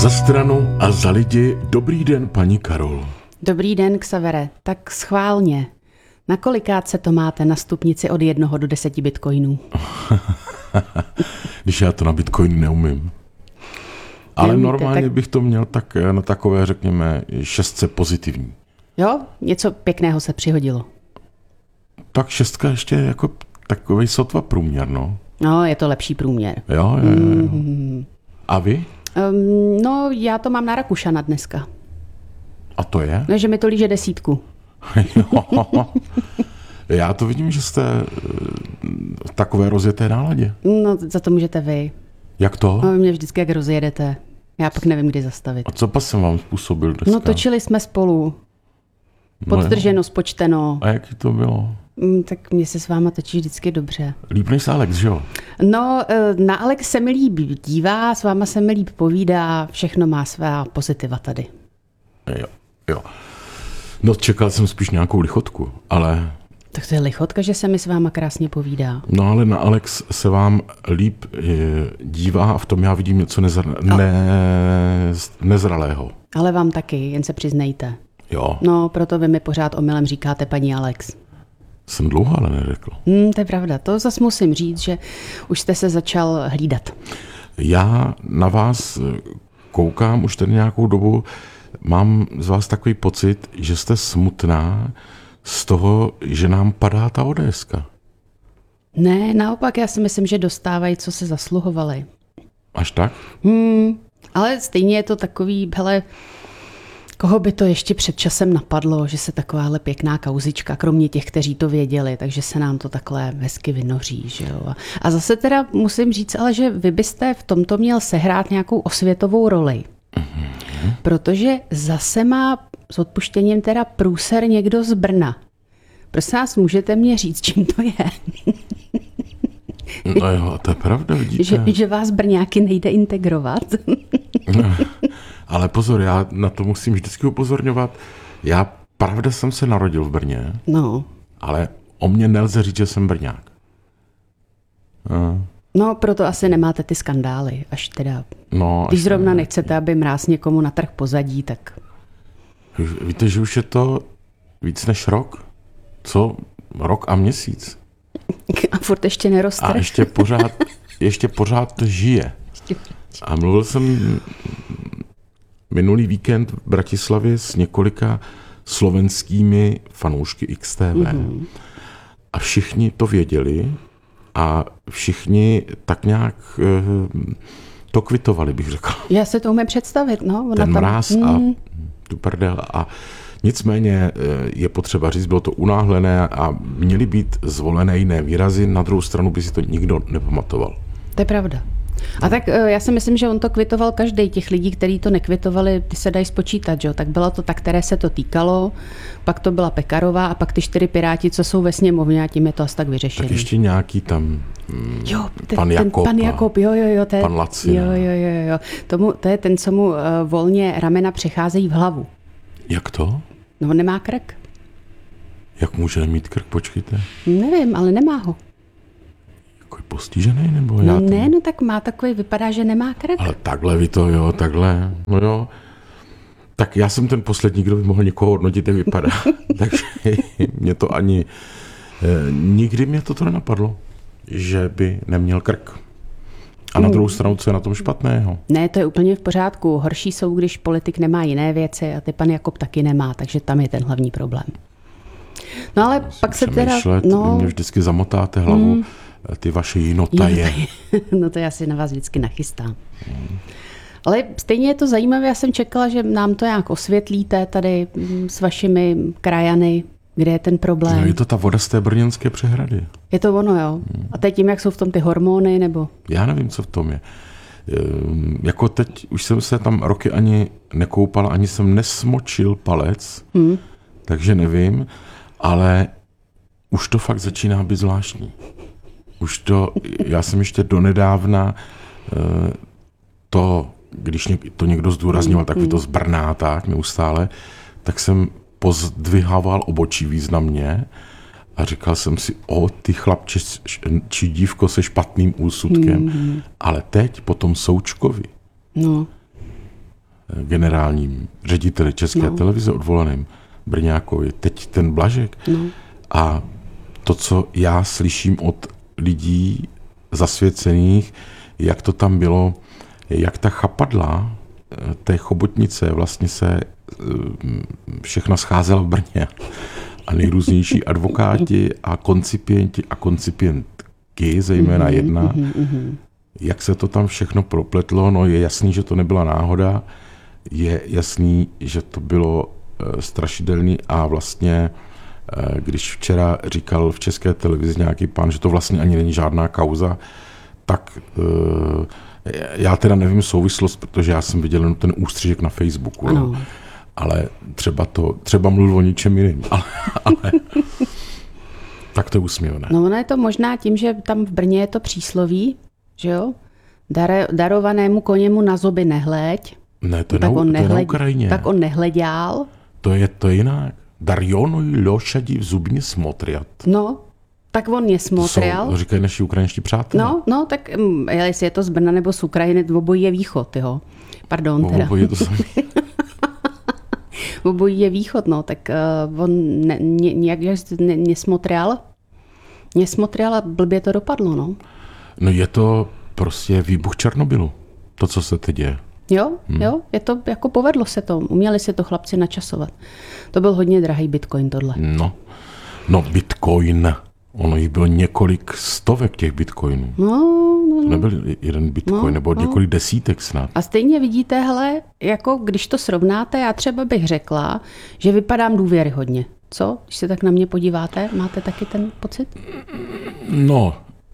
Za stranu a za lidi, dobrý den, paní Karol. Dobrý den, Xavere. Tak schválně. Na kolikátce to máte na stupnici od 1 do 10 bitcoinů? Když já to na bitcoin neumím. Ale Neumíte, normálně tak... bych to měl tak na takové, řekněme, 6 pozitivní. Jo, něco pěkného se přihodilo. Tak 6 ještě jako takovej sotva průměr, no. No, je to lepší průměr. Jo. A vy? No, já to mám na Rakušana dneska. A to je? No, že mi to líže 10. Jo. Já to vidím, že jste v takové rozjeté náladě. No, za to můžete vy. Jak to? No, vy mě vždycky jak rozjedete. Já pak nevím, kdy zastavit. A co pas jsem vám způsobil dneska? No, točili jsme spolu. Podtrženo, spočteno. A jak to bylo? Tak mě se s váma točí vždycky dobře. Líp než Alex, že jo? No, na Alex se mi líp dívá, s váma se mi líp povídá, všechno má svá pozitiva tady. Jo. No, čekal jsem spíš nějakou lichotku, ale... Tak to je lichotka, že se mi s váma krásně povídá. No, ale na Alex se vám líp dívá a v tom já vidím něco nezralého. Ale vám taky, jen se přiznejte. Jo. No, proto vy mi pořád omylem říkáte paní Alex. Jsem dlouho ale neřekl. To je pravda, to zas musím říct, že už jste se začal hlídat. Já na vás koukám už tady nějakou dobu, mám z vás takový pocit, že jste smutná z toho, že nám padá ta ODSka. Ne, naopak, já si myslím, že dostávají, co se zasluhovali. Až tak? Ale stejně je to takový, hele, koho by to ještě před časem napadlo, že se takováhle pěkná kauzička, kromě těch, kteří to věděli, takže se nám to takhle hezky vynoří, že jo. A zase teda musím říct, ale že vy byste v tomto měl sehrát nějakou osvětovou roli. Protože zase má s odpuštěním teda průser někdo z Brna. Prosím vás, můžete mě říct, čím to je? No jo, to je pravda, vidíte. Že vás Brňáky nejde integrovat? Ale pozor, já na to musím vždycky upozorňovat. Já pravda jsem se narodil v Brně, ale o mě nelze říct, že jsem Brňák. No, proto asi nemáte ty skandály, až teda. No, když zrovna nechcete, aby mráz někomu natrhl pozadí, tak... Víte, že už je to víc než rok? Co? Rok a měsíc. A furt ještě neroztrh. A ještě pořád to žije. A mluvil jsem minulý víkend v Bratislavě s několika slovenskými fanoušky XTV. A všichni to věděli a všichni tak nějak to kvitovali, bych řekl. Já se to umím představit, no. Ten mráz a tu prdel. A nicméně je potřeba říct, bylo to unáhlené a měly být zvolené jiné výrazy, na druhou stranu by si to nikdo nepamatoval. To je pravda. A tak já si myslím, že on to kvitoval každý. Těch lidí, kteří to nekvitovali, ty se dají spočítat, že? Tak byla to ta, které se to týkalo, pak to byla Pekarová a pak ty 4 piráti, co jsou ve sněmovně a tím je to asi tak vyřešené. Tak ještě nějaký tam pan Jakob, jo. Pan Lacina. Jo. To je ten, co mu volně ramena přecházejí v hlavu. Jak to? No, on nemá krk. Jak může mít krk, počkejte? Nevím, ale nemá ho. Jako je postižený, nebo no ne, no tak má takový, vypadá, že nemá krk. Ale takhle vy to, jo, takhle, no jo. Tak já jsem ten poslední, kdo by mohl někoho hodnotit, jak vypadá. Takže mě to ani, nikdy mě to nenapadlo, že by neměl krk. A na druhou stranu, co je na tom špatného? Ne, to je úplně v pořádku. Horší jsou, když politik nemá jiné věci a ty pan Jakob taky nemá, takže tam je ten hlavní problém. No ale pak se teda... No, mě vždycky zamotáte hlavu, ty vaše jinotaje. No to já si na vás vždycky nachystám. Ale stejně je to zajímavé, já jsem čekala, že nám to nějak osvětlíte tady s vašimi krajany, kde je ten problém. No, je to ta voda z té brněnské přehrady. Je to ono, jo. A teď tím, jak jsou v tom ty hormony, nebo? Já nevím, co v tom je. Jako teď už jsem se tam roky ani nekoupal, ani jsem nesmočil palec, takže nevím, ale už to fakt začíná být zvláštní. Já jsem ještě donedávna když to někdo zdůrazňoval, takový to z Brna tak neustále, tak jsem pozdvihával obočí významně a říkal jsem si, ty chlapče či dívko se špatným úsudkem, ale teď po tom Součkovi, generálním řediteli České televize odvolaným Brňákovi, teď ten Blažek. No. A to, co já slyším od lidí zasvěcených, jak to tam bylo, jak ta chapadla té chobotnice vlastně se všechna scházela v Brně. A nejrůznější advokáti a koncipienti a koncipientky, zejména jedna, jak se to tam všechno propletlo, no je jasný, že to nebyla náhoda, je jasný, že to bylo strašidelný a vlastně, když včera říkal v České televizi nějaký pán, že to vlastně ani není žádná kauza, tak já teda nevím souvislost, protože já jsem viděl jenom ten ústřižek na Facebooku, no. Ale třeba mluvil o ničem jiným, ale tak to je úsměvné. No ono je to možná tím, že tam v Brně je to přísloví, že jo? Darovanému koněmu na zuby nehleď. Ne, to je na Ukrajině. Tak on nehleděl. To je jinak. Darjonuj lošadi v zubně smotriat. No, tak on je smotrial. To říkají naši ukrajinští přátelé. No, tak jestli je to z Brna nebo z Ukrajiny, obojí je východ, jo. Pardon, teda. Obojí je to samé. Obojí je východ, no, tak on nějak nesmotrial. Nesmotrial a blbě to dopadlo, no. No je to prostě výbuch Černobylu, to, co se teď děje. Jo, je to, jako povedlo se to, uměli si to chlapci načasovat. To byl hodně drahý bitcoin tohle. No bitcoin, ono jich bylo několik stovek těch bitcoinů. No. To nebyl jeden bitcoin, nebo několik desítek snad. A stejně vidíte, hele, jako když to srovnáte, já třeba bych řekla, že vypadám důvěryhodně. Co? Když se tak na mě podíváte, máte taky ten pocit? No,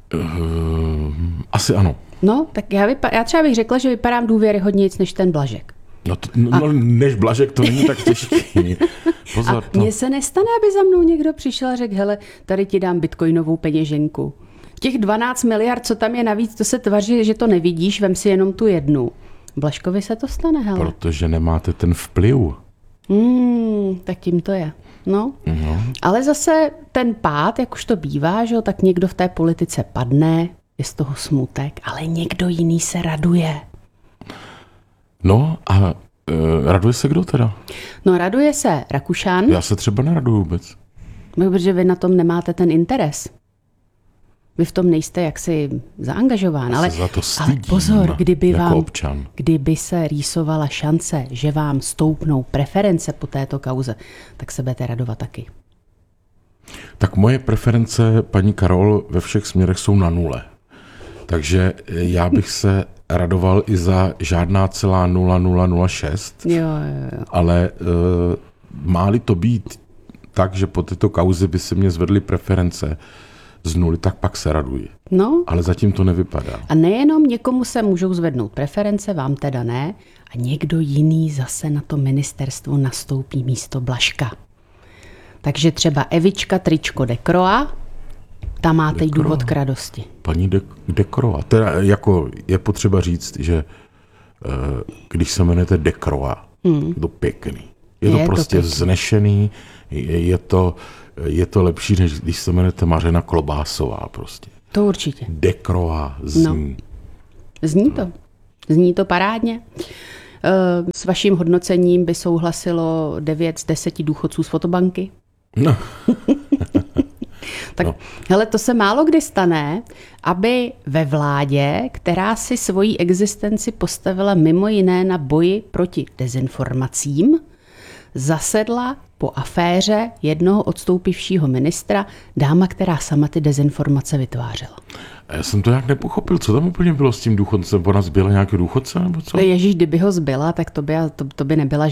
asi ano. No, tak já třeba bych řekla, že vypadám důvěryhodnějc než ten Blažek. Než Blažek to není tak těžký. Pozor. A mně se nestane, aby za mnou někdo přišel a řekl, hele, tady ti dám bitcoinovou peněženku. Těch 12 miliard, co tam je navíc, to se tvaří, že to nevidíš, vem si jenom tu jednu. Blažkovi se to stane, hele. Protože nemáte ten vplyv. Tak tím to je. No. Ale zase ten pád, jak už to bývá, že jo, tak někdo v té politice padne, je z toho smutek, ale někdo jiný se raduje. No a raduje se kdo teda? No raduje se Rakušan. Já se třeba neraduju vůbec. Protože vy na tom nemáte ten interes. Vy v tom nejste jaksi zaangažován. Ale pozor, kdyby se rýsovala šance, že vám stoupnou preference po této kauze, tak se budete radovat taky. Tak moje preference, paní Karol, ve všech směrech jsou na nule. Takže já bych se radoval i za žádná celá 0006. Jo. Ale má-li to být tak, že po této kauze by se mě zvedly preference z nuly, tak pak se raduji. No. Ale zatím to nevypadá. A nejenom někomu se můžou zvednout preference, vám teda ne, a někdo jiný zase na to ministerstvo nastoupí místo Blažka. Takže třeba Evička Tričko Dekroa, tam máte důvod k radosti. Paní Dekroa. Teda jako je potřeba říct, že když se jmenujete Dekroa, je to pěkný. Je to prostě vznešený, je to lepší, než když se jmenujete Mařena Klobásová prostě. To určitě. Dekroa zní. No. Zní to parádně. S vaším hodnocením by souhlasilo 9 z 10 důchodců z fotobanky. No. Tak hele, to se málo kdy stane, aby ve vládě, která si svoji existenci postavila mimo jiné na boji proti dezinformacím, zasedla po aféře jednoho odstoupivšího ministra dáma, která sama ty dezinformace vytvářela. A já jsem to nějak nepochopil, co tam úplně bylo s tím důchodcem? Ona zbyla nějaký důchodce nebo co? Ježíš, kdyby ho zbyla, tak to by nebyla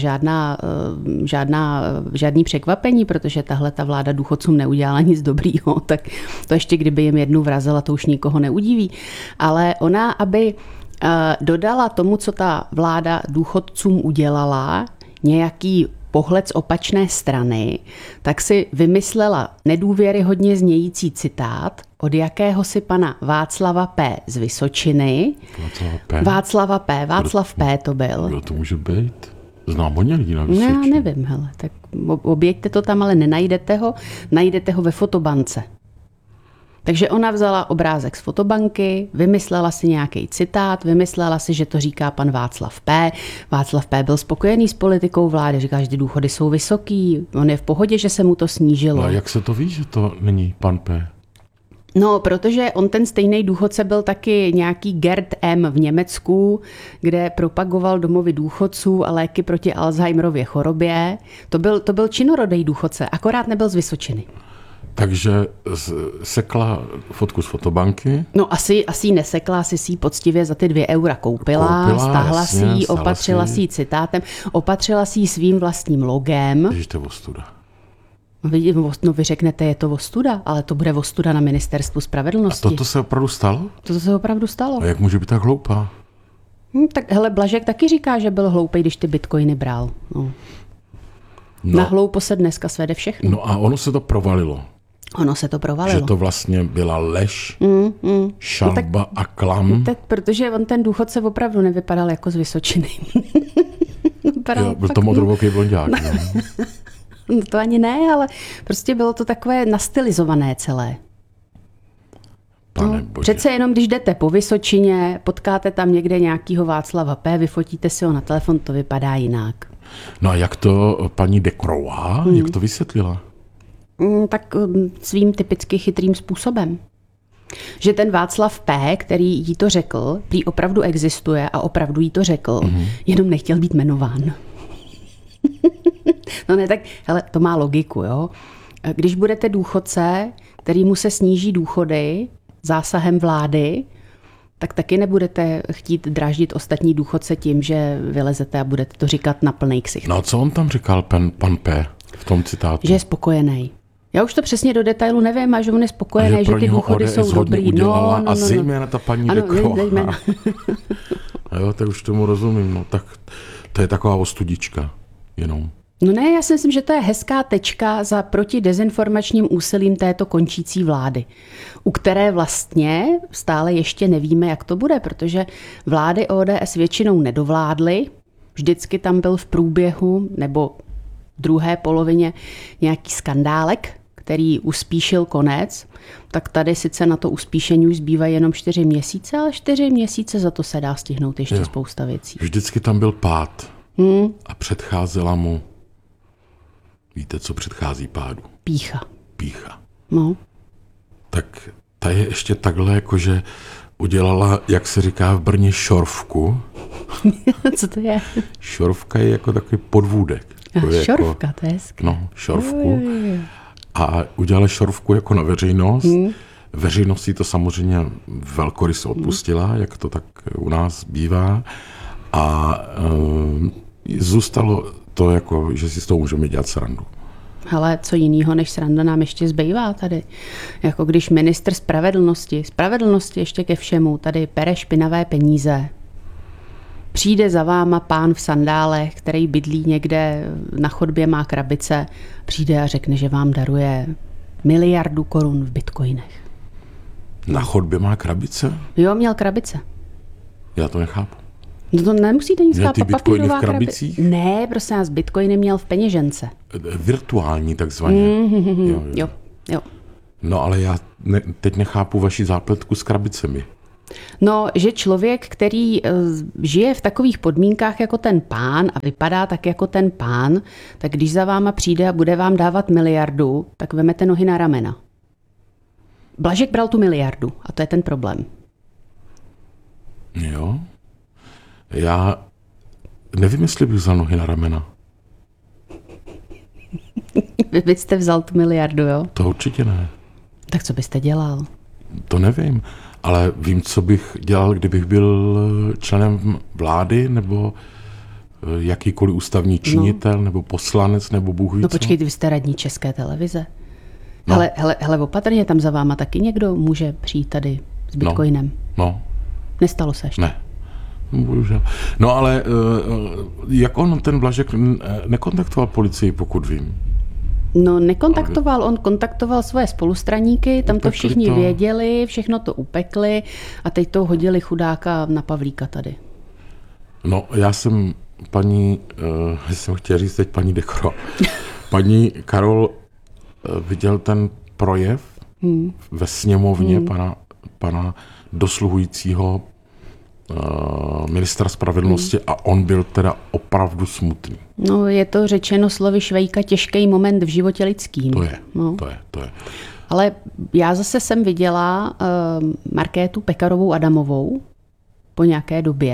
žádný překvapení, protože tahle ta vláda důchodcům neudělala nic dobrýho, tak to ještě kdyby jim jednu vrazila, to už nikoho neudiví. Ale ona, aby dodala tomu, co ta vláda důchodcům udělala, nějaký pohled z opačné strany, tak si vymyslela nedůvěryhodně znějící citát od jakéhosi pana Václava P. z Vysočiny. Václav P. to byl. Jo, to může být. Znám hodně lidí na Vysočině. Já nevím, hele, tak objeďte to tam, ale nenajdete ho. Najdete ho ve fotobance. Takže ona vzala obrázek z fotobanky, vymyslela si nějaký citát, vymyslela si, že to říká pan Václav P. Václav P. byl spokojený s politikou vlády, říká, že ty důchody jsou vysoký, on je v pohodě, že se mu to snížilo. No a jak se to ví, že to není pan P? No, protože on ten stejný důchodce byl taky nějaký Gerd M. v Německu, kde propagoval domovy důchodců a léky proti Alzheimerově chorobě. To byl činorodý důchodce, akorát nebyl z Vysočiny. Takže sekla fotku z fotobanky. No asi ji nesekla, asi si ji poctivě za ty 2 eura koupila stáhla si ji, opatřila si ji citátem, opatřila si ji svým vlastním logem. Ježiš, to je ostuda. No vy řeknete, je to ostuda, ale to bude ostuda na ministerstvu spravedlnosti. A toto se opravdu stalo? To se opravdu stalo. A jak může být tak hloupá? Tak hele, Blažek taky říká, že byl hloupý, když ty bitcoiny bral. No. Na hloupo se dneska svede všechno. No a ono se to provalilo. Ono se to provalilo. Že to vlastně byla lež, šalba a klam. Protože on ten důchodce opravdu nevypadal jako z Vysočiny. Byl to modrovoký blonďák. No to ani ne, ale prostě bylo to takové nastylizované celé. Přece jenom, když jdete po Vysočině, potkáte tam někde nějakýho Václava P., vyfotíte si ho na telefon, to vypadá jinak. No a jak to paní Dekrová, jak to vysvětlila? Tak svým typicky chytrým způsobem. Že ten Václav P., který jí to řekl, prý opravdu existuje a opravdu jí to řekl, jenom nechtěl být jmenován. No ne, tak hele, to má logiku, jo. Když budete důchodce, kterýmu se sníží důchody zásahem vlády, tak taky nebudete chtít dráždit ostatní důchodce tím, že vylezete a budete to říkat na plnej ksicht. No a co on tam říkal, pan P. v tom citátu? Že je spokojený. Já už to přesně do detailu nevím, a že on je spokojený, že ty důchody jsou dobrý. No. A zejména ta paní Dekrová. Jo, tak už tomu rozumím. No, tak to je taková ostudička jenom. No ne, já si myslím, že to je hezká tečka za protidezinformačním úsilím této končící vlády, u které vlastně stále ještě nevíme, jak to bude, protože vlády ODS většinou nedovládly, vždycky tam byl v průběhu nebo v druhé polovině nějaký skandálek, který uspíšil konec, tak tady sice na to uspíšení už zbývají jenom 4 měsíce, ale 4 měsíce za to se dá stihnout ještě spousta věcí. Vždycky tam byl pád a předcházela mu. Víte, co předchází pádu? Pýcha. No. Tak ta je ještě takhle, jakože udělala, jak se říká v Brně, šorvku. Co to je? Šorvka je jako takový podvůdek. Šorvka, to je hezké. No, šorvku. A udělala šorvku jako na veřejnost. Veřejnost si to samozřejmě velkoryse odpustila, jak to tak u nás bývá. A zůstalo to jako, že si s toho můžeme dělat srandu. Ale co jinýho než sranda nám ještě zbývá tady. Jako když ministr spravedlnosti ještě ke všemu, tady pere špinavé peníze. Přijde za váma pán v sandálech, který bydlí někde na chodbě, má krabice, přijde a řekne, že vám daruje 1 miliardu korun v bitcoinech. Na chodbě má krabice? Jo, měl krabice. Já to nechápu. No to nemusíte nic chápat. Bitcoiny v krabicích? Ne, prosím vás, bitcoiny měl v peněžence. Virtuální takzvaně. Jo. No ale já teď nechápu vaši zápletku s krabicemi. No, že člověk, který žije v takových podmínkách jako ten pán a vypadá tak jako ten pán, tak když za váma přijde a bude vám dávat 1 miliardu, tak vemete nohy na ramena. Blažek bral tu 1 miliardu a to je ten problém. Jo. Já nevím, jestli bych vzal nohy na ramena. Vy byste vzal tu 1 miliardu, jo? To určitě ne. Tak co byste dělal? To nevím, ale vím, co bych dělal, kdybych byl členem vlády, nebo jakýkoliv ústavní činitel, nebo poslanec, nebo bůh ví co. No počkejte, vy jste radní České televize. No. Hele, opatrně, tam za váma taky někdo může přijít tady s bitcoinem. No. Nestalo se ještě? Ne. Bohužel. No ale jak on, ten Blažek, nekontaktoval policii, pokud vím? No nekontaktoval, on kontaktoval svoje spolustraníky, tam to všichni věděli, všechno to upekli a teď to hodili chudáka na Pavlíka tady. No já jsem jsem chtěl říct teď paní Dekro, paní Karol viděl ten projev ve sněmovně pana dosluhujícího ministra spravedlnosti a on byl teda opravdu smutný. No, je to řečeno slovy Švejka těžký moment v životě lidským. To je. Ale já zase jsem viděla Markétu Pekarovou Adamovou po nějaké době.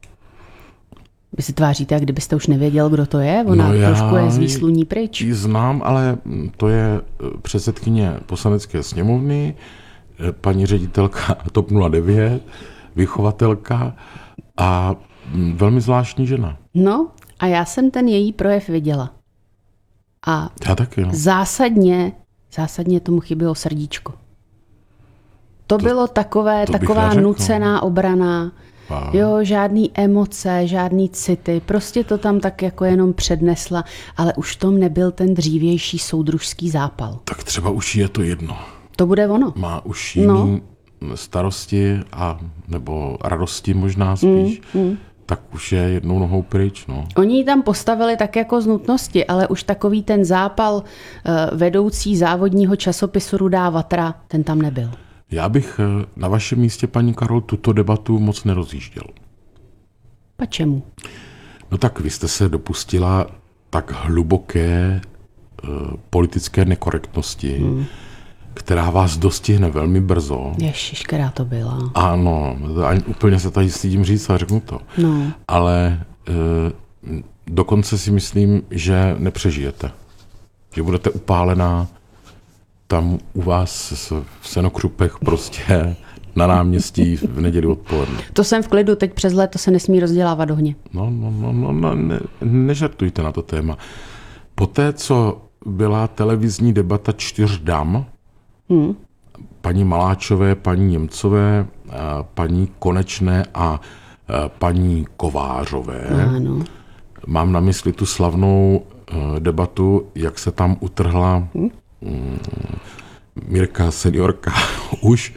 Vy si tváříte, jak kdybyste už nevěděl, kdo to je? Ona trošku je z výsluní pryč. Ji znám, ale to je předsedkyně Poslanecké sněmovny, paní ředitelka TOP 09, vychovatelka a velmi zvláštní žena. No a já jsem ten její projev viděla. A já taky, no. zásadně tomu chybělo srdíčko. To bylo taková nucená obrana. Wow. Jo, žádný emoce, žádný city, prostě to tam tak jako jenom přednesla, ale už v tom nebyl ten dřívější soudružský zápal. Tak třeba už je to jedno. To bude ono. Má už jiný starosti nebo radosti možná spíš, tak už je jednou nohou pryč. No. Oni ji tam postavili tak jako z nutnosti, ale už takový ten zápal vedoucí závodního časopisu Rudá Vatra, ten tam nebyl. Já bych na vašem místě, paní Karol, tuto debatu moc nerozjížděl. Pa čemu? No tak vy jste se dopustila tak hluboké politické nekorektnosti, která vás dostihne velmi brzo. Ježiš, která to byla. Ano, úplně se tady stydím říct a řeknu to. No. Ale dokonce si myslím, že nepřežijete. Že budete upálená tam u vás v Senokřupech prostě na náměstí v neděli odpoledne. To jsem v klidu, teď přes léto se nesmí rozdělávat ohně. Nežartujte na to téma. Poté, co byla televizní debata 4 dam, paní Maláčové, paní Němcové, paní Konečné a paní Kovářové, ano. Mám na mysli tu slavnou debatu, jak se tam utrhla Mirka seniorka už,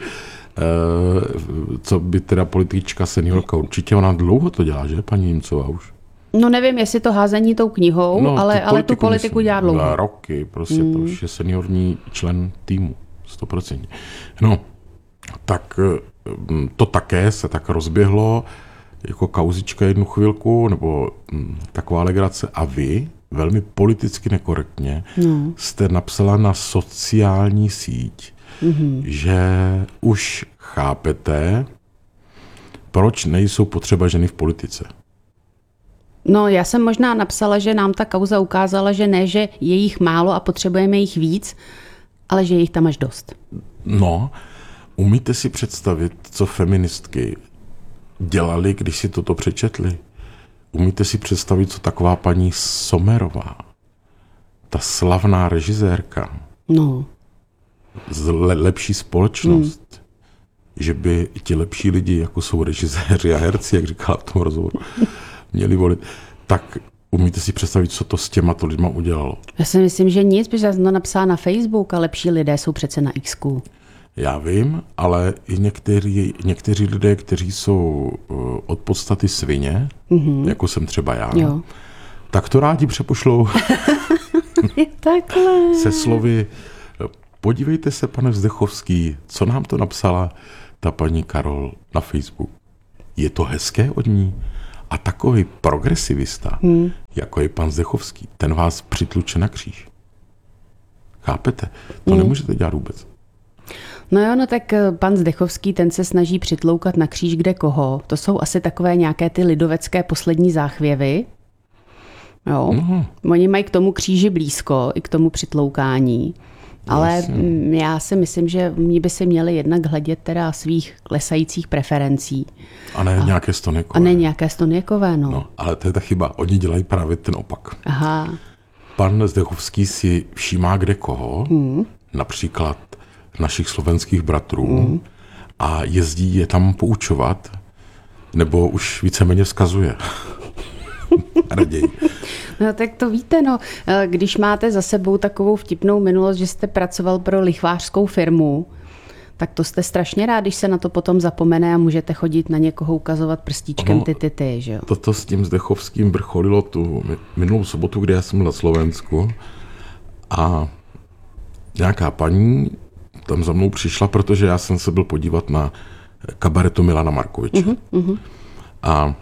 co by teda politička seniorka, určitě ona dlouho to dělá, že, paní Němcová už? No nevím, jestli to házení tou knihou, ale tu politiku dělá dlouho. Roky, prostě to už je seniorní člen týmu, 100%. No, tak to také se tak rozběhlo jako kauzička jednu chvilku, nebo taková legrace. A vy, velmi politicky nekorektně, jste napsala na sociální síť, že už chápete, proč nejsou potřeba ženy v politice. No, já jsem možná napsala, že nám ta kauza ukázala, že ne, že je jich málo a potřebujeme jich víc, ale že je jich tam až dost. No, umíte si představit, co feministky dělali, když si toto přečetli? Umíte si představit, co taková paní Sommerová, ta slavná režisérka, lepší společnost, že by ti lepší lidi, jako jsou režiséři a herci, jak říkala v tom rozhovoru, měli volit, tak umíte si představit, co to s těma lidma udělalo? Já si myslím, že nic, protože já jsem to napsala na Facebook a lepší lidé jsou přece na X-ku. Já vím, ale i někteří lidé, kteří jsou od podstaty svině, jako jsem třeba já, tak to rádi přepošlou se slovy: podívejte se, pane Zdechovský, co nám to napsala ta paní Karol na Facebook. Je to hezké od ní? A takový progresivista, jako je pan Zdechovský, ten vás přitluče na kříž. Chápete? To nemůžete dělat vůbec. No tak pan Zdechovský, ten se snaží přitloukat na kříž kde koho. To jsou asi takové nějaké ty lidovecké poslední záchvěvy. Jo. Oni mají k tomu kříži blízko, i k tomu přitloukání. Ale já si myslím, že oni by si měli jednak hledět teda svých klesajících preferencí. A ne nějaké Stoniekové. A ne nějaké Stoniekové, no. Ale to je ta chyba. Oni dělají právě ten opak. Aha. Pan Zdechovský si všímá kde koho, například našich slovenských bratrů, a jezdí je tam poučovat, nebo už víceméně vzkazuje. Raději. No tak to víte, když máte za sebou takovou vtipnou minulost, že jste pracoval pro lichvářskou firmu, tak to jste strašně rád, když se na to potom zapomene a můžete chodit na někoho ukazovat prstíčkem ty, že jo? Toto s tím Zdechovským vrcholilo tu minulou sobotu, kdy já jsem byl na Slovensku, a nějaká paní tam za mnou přišla, protože já jsem se byl podívat na kabaretu Milana Markoviče. A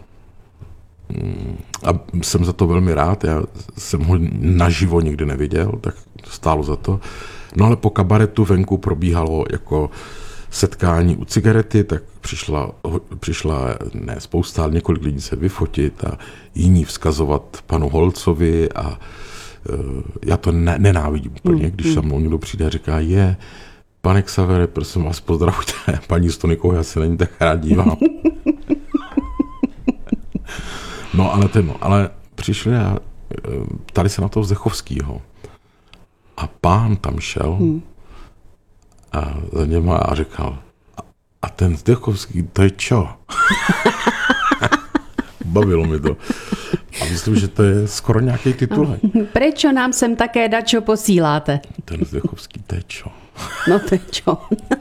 jsem za to velmi rád, já jsem ho naživo nikdy neviděl, tak stálo za to. No ale po kabaretu venku probíhalo jako setkání u cigarety, tak přišla ne spousta, ale několik lidí se vyfotit a jiní vzkazovat panu Holcovi a já to nenávidím úplně, když se mnou někdo přijde a říká, pane Xavere, prosím vás, pozdravujte paní Stonikovou, já se na ní tak rád dívám. No ale přišli a ptali se na toho Zdechovskýho. A pán tam šel a za něma a říkal, a ten Zdechovský, to je čo? Bavilo mi to. A myslím, že to je skoro nějaký titulek. Prečo nám sem také dačo posíláte? Ten Zdechovský, to je čo? No to je čo?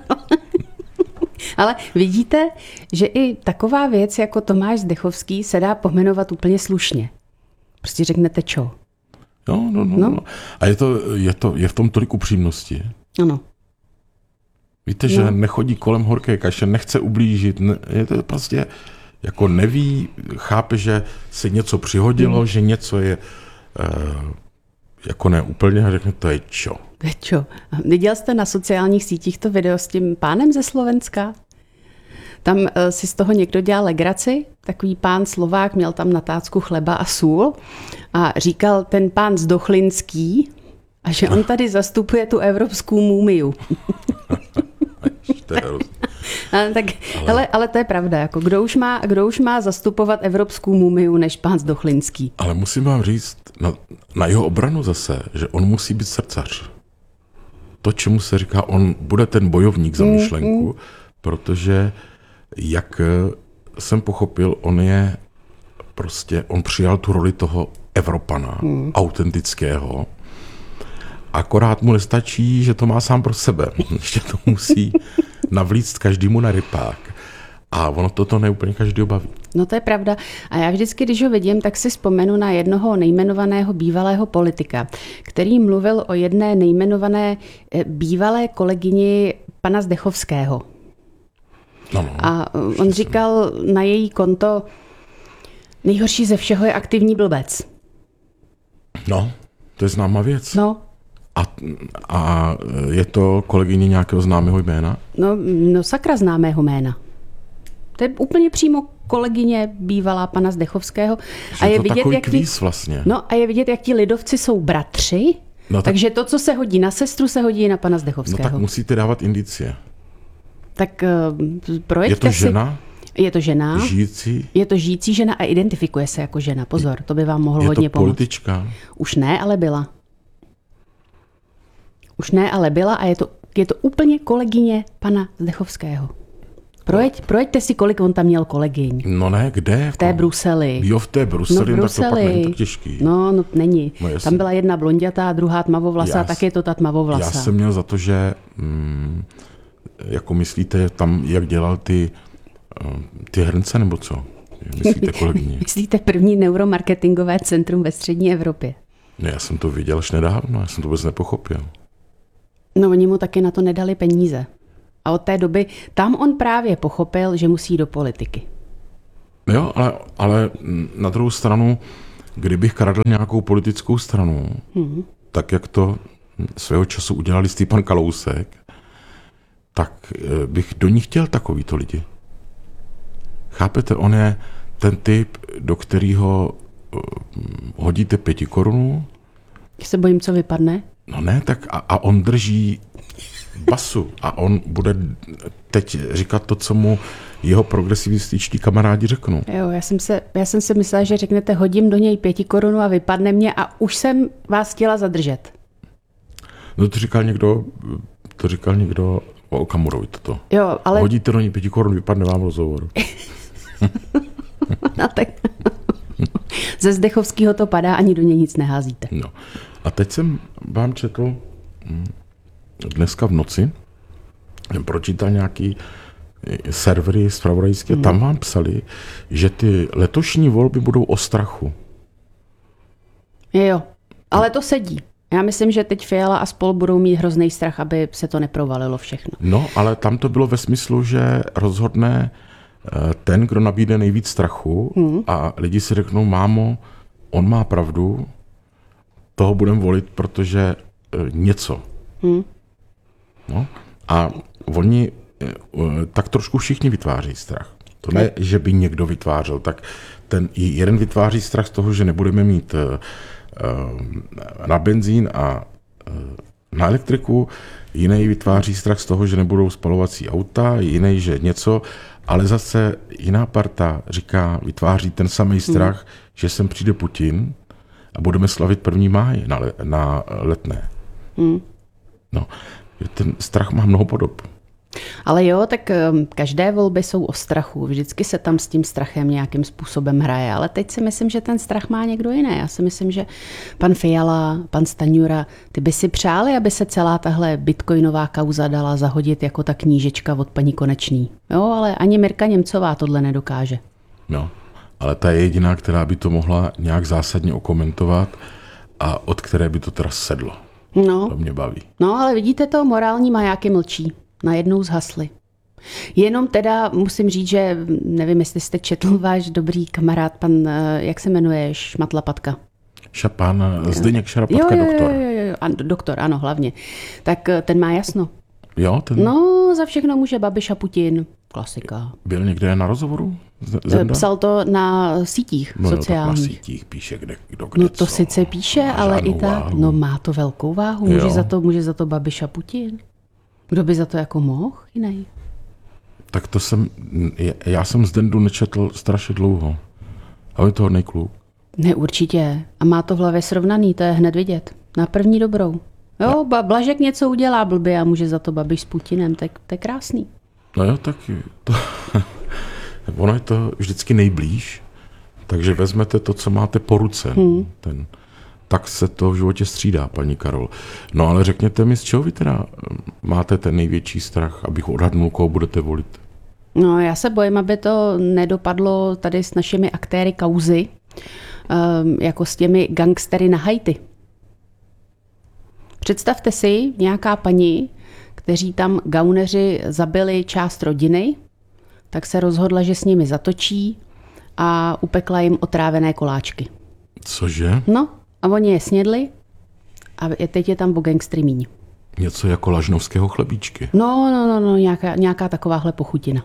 Ale vidíte, že i taková věc jako Tomáš Zdechovský se dá pomenovat úplně slušně. Prostě řeknete čo. No. A je v tom tolik upřímnosti. Ano. Víte, že nechodí kolem horké kaše, nechce ublížit, je to prostě jako neví, chápe, že se něco přihodilo, že něco je jako neúplně a řekne, to je čo. To je čo. Viděl jste na sociálních sítích to video s tím pánem ze Slovenska? Tam si z toho někdo dělal legraci, takový pán Slovák měl tam na tácku chleba a sůl a říkal ten pán Zdochlinský, a že on tady zastupuje tu evropskou múmiu. Ale to je pravda. Jako kdo už má zastupovat evropskou múmiu než pán Zdochlinský? Ale musím vám říct na jeho obranu zase, že on musí být srdcař. To, čemu se říká, on bude ten bojovník za myšlenku, protože jak jsem pochopil, on přijal tu roli toho Evropana, autentického. Akorát mu nestačí, že to má sám pro sebe. Ještě to musí navlíct každému na rypák. A ono toto neúplně každý baví. No to je pravda. A já vždycky, když ho vidím, tak si vzpomenu na jednoho nejmenovaného bývalého politika, který mluvil o jedné nejmenované bývalé kolegyni pana Zdechovského. No, a on říkal na její konto, nejhorší ze všeho je aktivní blbec. No, to je známá věc. No. A je to kolegyně nějakého známého jména? No sakra známého jména. To je úplně přímo kolegyně bývalá pana Zdechovského. A je to vidět, takový kvíz vlastně. No a je vidět, jak ti lidovci jsou bratři, takže to, co se hodí na sestru, se hodí na pana Zdechovského. No tak musíte dávat indicie. Tak projeďte Je to žena? Je to žena. Žijící? Je to žijící žena a identifikuje se jako žena. Pozor, to by vám mohlo hodně pomoct. Je to politička? Už ne, ale byla a je to úplně kolegyně pana Zdechovského. Projeďte si, kolik on tam měl kolegyň. No ne, kde? V té Bruseli. Jo, v té Bruseli, tak to pak není tak těžký. No není. No, tam byla jedna blondětá, druhá tmavovlasá, tak je to ta tmavovlasá. Já jsem měl za to, že jako myslíte tam, jak dělal ty hrnce, nebo co? Myslíte kolegyně? Myslíte první neuromarketingové centrum ve střední Evropě? No, já jsem to viděl až nedávno, já jsem to vůbec nepochopil. No oni mu taky na to nedali peníze. A od té doby tam on právě pochopil, že musí do politiky. Jo, ale na druhou stranu, kdybych kradl nějakou politickou stranu, tak jak to svého času udělali Stýpan Kalousek, tak bych do ní chtěl takovýto lidi. Chápete, on je ten typ, do kterého hodíte 5 korun. Já se bojím, co vypadne. No ne, tak a on drží basu a on bude teď říkat to, co mu jeho progresivističtí kamarádi řeknou. Jo, já jsem si myslela, že řeknete, hodím do něj 5 korun a vypadne mě a už jsem vás chtěla zadržet. No to říkal někdo o Okamurovi toto. Jo, ale... Hodíte do něj 5 korun, vypadne vám rozhovor. No tak... Ze Zdechovského to padá, ani do něj nic neházíte. No. A teď jsem vám četl dneska v noci, pročítal nějaký servery zpravodajské, tam vám psali, že ty letošní volby budou o strachu. Jo, ale to sedí. Já myslím, že teď Fiala a spol budou mít hrozný strach, aby se to neprovalilo všechno. No, ale tam to bylo ve smyslu, že rozhodne ten, kdo nabídne nejvíc strachu a lidi si řeknou, mámo, on má pravdu, toho budeme volit, protože něco. No, a oni tak trošku všichni vytváří strach. To ne, že by někdo vytvářel, tak ten jeden vytváří strach z toho, že nebudeme mít na benzín a na elektriku, jiný vytváří strach z toho, že nebudou spalovací auta, jiný, že něco, ale zase jiná parta říká, vytváří ten samý strach, že sem přijde Putin a budeme slavit 1. máj na Letné. No, ten strach má mnoho podob. Ale jo, tak každé volby jsou o strachu. Vždycky se tam s tím strachem nějakým způsobem hraje. Ale teď si myslím, že ten strach má někdo jiný. Já si myslím, že pan Fiala, pan Stanjura, ty by si přáli, aby se celá tahle bitcoinová kauza dala zahodit jako ta knížečka od paní Konečný. Jo, ale ani Mirka Němcová tohle nedokáže. No, ale ta je jediná, která by to mohla nějak zásadně okomentovat a od které by to teda sedlo. No. To mě baví. No, ale vidíte to, morální majáky mlčí. Najednou zhasly. Jenom teda musím říct, že nevím, jestli jste četl váš dobrý kamarád, pan, jak se jmenuje, Šmatlapatka. Pan Zdeněk Šarapatka, doktor. Jo, doktor, ano, hlavně. Tak ten má jasno. Jo, ten... No, za všechno může Babiš a Putin. Klasika. Byl někde na rozhovoru? Psal to na sítích sociálních. No, na sítích píše, kde No to co. Sice píše, ale i tak, váhu. No má to velkou váhu. Může za to Babiš a Putin. Kdo by za to jako mohl jiný? Tak to já jsem Zdendu nečetl strašně dlouho. A je to hodnej kluk. Ne, určitě. A má to v hlavě srovnaný, to je hned vidět. Na první dobrou. Jo, Blažek něco udělá blbě a může za to Babiš s Putinem, tak to je krásný. No jo, tak to, ono je to vždycky nejblíž, takže vezmete to, co máte po ruce. Tak se to v životě střídá, paní Karol. No ale řekněte mi, z čeho vy teda máte ten největší strach, abych odhadnul, koho budete volit? No já se bojím, aby to nedopadlo tady s našimi aktéry kauzy, jako s těmi gangstery na Haiti. Představte si nějaká paní, kteří tam gauneři zabili část rodiny, tak se rozhodla, že s nimi zatočí a upekla jim otrávené koláčky. Cože? No, a oni je snědli a teď je tam o gangstry míň. Něco jako lažnovského chlebíčky. No, nějaká takováhle pochutina.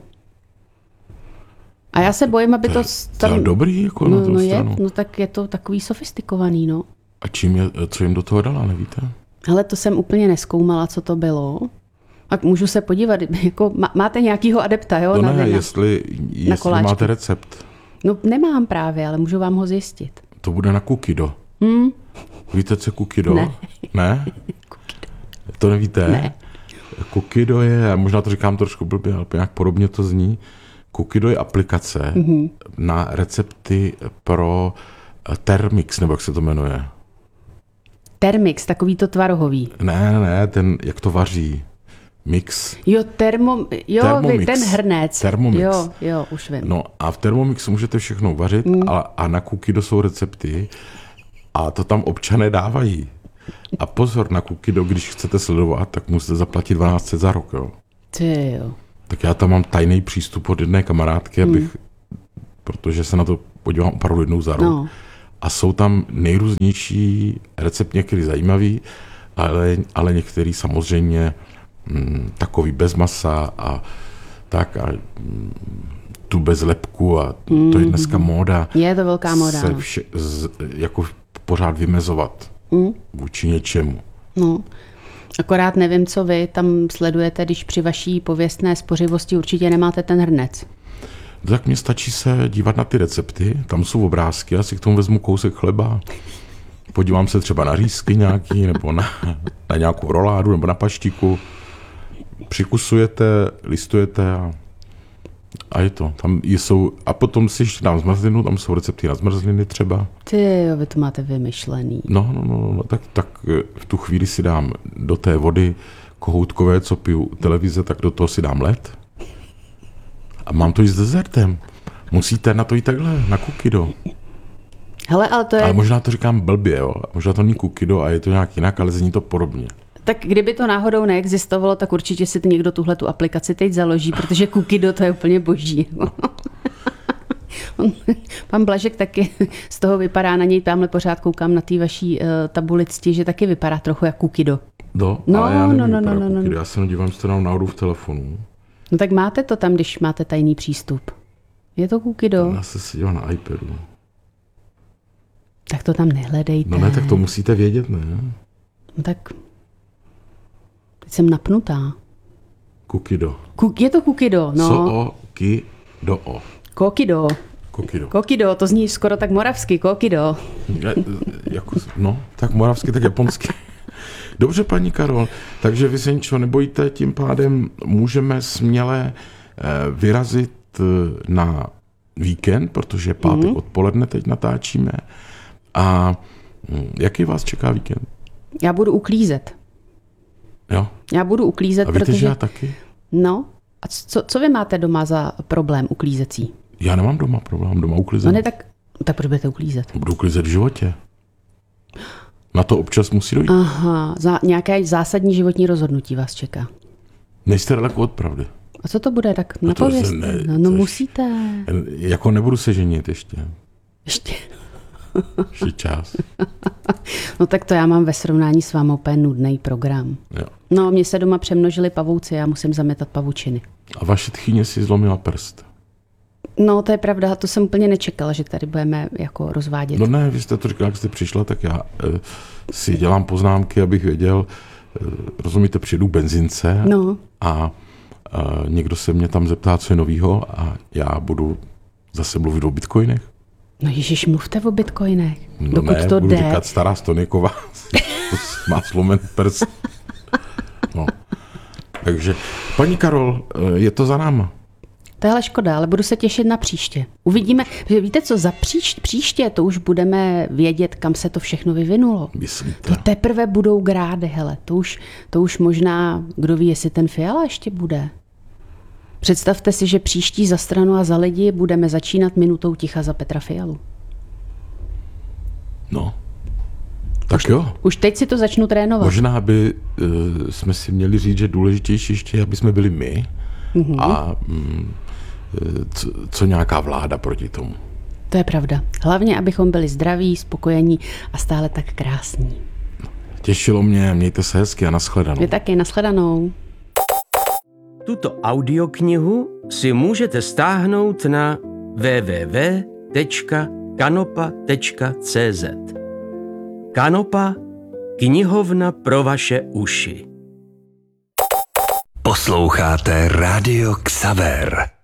A já se bojím, aby to tam... To je dobrý, jako na tu stranu. No tak je to takový sofistikovaný, no. A co jim do toho dala, nevíte? Hele, to jsem úplně nezkoumala, co to bylo. A můžu se podívat, jako máte nějakýho adepta, jo? To ne, jestli máte recept. No nemám právě, ale můžu vám ho zjistit. To bude na kukido. Víte, co kukido? Ne? Kukido. To nevíte? Ne. Kukido je, možná to říkám trošku blbě, ale nějak podobně to zní. Kukido je aplikace na recepty pro Thermix, nebo jak se to jmenuje. Thermix, takový to tvarohový. Ne, ten, jak to vaří. Mix. Jo, Thermomix. Ten hrnec. Thermomix. Jo, už vím. No a v Thermomixu můžete všechno vařit a na Kukido jsou recepty a to tam občané dávají. A pozor, na Kukido, když chcete sledovat, tak musíte zaplatit 12 za rok, jo. Ty jo. Tak já tam mám tajný přístup od jedné kamarádky, protože se na to podívám opravdu jednou za rok. No. A jsou tam nejrůznější recepty, některý zajímavý, ale některý samozřejmě takový bez masa a tak a tu bez lepku a to je dneska móda. Je to velká móda. Se jako pořád vymezovat vůči něčemu. No, akorát nevím, co vy tam sledujete, když při vaší pověstné spořivosti určitě nemáte ten hrnec. Tak mně stačí se dívat na ty recepty, tam jsou obrázky, já si k tomu vezmu kousek chleba, podívám se třeba na řízky nějaký, nebo na nějakou roládu, nebo na paštiku, přikusujete, listujete a je to. Tam jsou, a potom si ještě dám zmrzlinu, tam jsou recepty na zmrzliny třeba. Ty jo, vy to máte vymyšlený. No, tak v tu chvíli si dám do té vody kohoutkové, co piju televize, tak do toho si dám led. A mám to i s dezertem. Musíte na to jít takhle, na Kukido. Hele, ale to je... Ale možná to říkám blbě, jo. Možná to není kukido a je to nějak jinak, ale zní to podobně. Tak kdyby to náhodou neexistovalo, tak určitě si někdo tuhletu aplikaci teď založí, protože kukido to je úplně boží. Pan Blažek taky z toho vypadá, na něj tamhle pořád koukám na té vaší tabuli cti, že taky vypadá trochu jak kukido. No, ale já nevím, kukido. Já se dívám, že to nám náhodou v telefonu. No tak máte to tam, když máte tajný přístup. Je to kukido? Já se dívám na iPadu. Tak to tam nehledejte. No ne, tak to musíte vědět, ne? No tak... Teď jsem napnutá. Kukido. Je to kukido, no. So-o-ki-do-o. Kokido. Kokido, to zní skoro tak moravsky, kokido. No, tak moravsky, tak japonsky. Dobře, paní Karol, takže vy se ničeho nebojíte, tím pádem můžeme směle vyrazit na víkend, protože pátek odpoledne teď natáčíme. A jaký vás čeká víkend? Já budu uklízet. Jo? Já budu uklízet, a víte, protože... že já taky? No, a co vy máte doma za problém uklízecí? Já nemám doma problém, doma uklízet. No ne, tak proč budete uklízet? Budu uklízet v životě. Na to občas musí dojít. Aha, nějaké zásadní životní rozhodnutí vás čeká. Nejste daleko od pravdy. A co to bude, tak napovězte. No musíte. Jako nebudu se ženit ještě. Ještě čas. No tak to já mám ve srovnání s vámi úplně nudný program. Jo. No, mně se doma přemnožili pavouci, já musím zametat pavučiny. A vaše tchýně si zlomila prst. No, to je pravda, to jsem úplně nečekala, že tady budeme jako rozvádět. No ne, vy jste to říkala, jak jste přišla, tak já si dělám poznámky, abych věděl, rozumíte, přijedu benzince a někdo se mě tam zeptá, co je novýho a já budu zase mluvit o bitcoinech. No ježiš, mluvte o bitcoinech. No dokud ne, to budu jde. říkat stará Stoniková, má slomen prst. No. Takže, paní Karol, je to za náma. Tohle škoda, ale budu se těšit na příště. Uvidíme, že víte co, za příště to už budeme vědět, kam se to všechno vyvinulo. Myslíte? To teprve budou grády, hele. To už možná, kdo ví, jestli ten Fiala ještě bude. Představte si, že příští Za stranu a za lidi budeme začínat minutou ticha za Petra Fialu. No, tak jo. Už teď si to začnu trénovat. Možná by jsme si měli říct, že důležitější ještě, aby jsme byli my a co nějaká vláda proti tomu. To je pravda. Hlavně, abychom byli zdraví, spokojení a stále tak krásní. Těšilo mě, mějte se hezky a nashledanou. Vy taky, nashledanou. Tuto audioknihu si můžete stáhnout na www.kanopa.cz. Kanopa, knihovna pro vaše uši. Posloucháte Rádio Xaver.